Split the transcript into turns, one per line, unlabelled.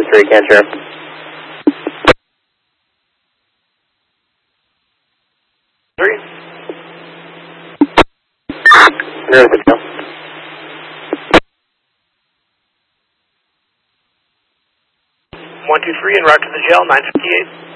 123, can't share. Three. Near the tail.
123 en route to the jail, 958.